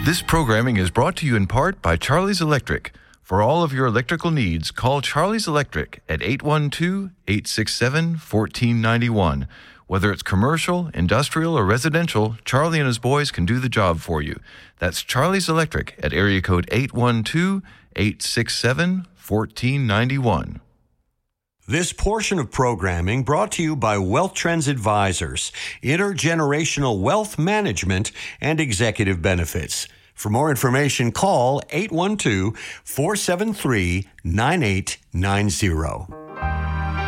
This programming is brought to you in part by Charlie's Electric. For all of your electrical needs, call Charlie's Electric at 812-867-1491. Whether it's commercial, industrial, or residential, Charlie and his boys can do the job for you. That's Charlie's Electric at area code 812-867-1491. This portion of programming brought to you by Wealth Trends Advisors, intergenerational wealth management and executive benefits. For more information, call 812-473-9890.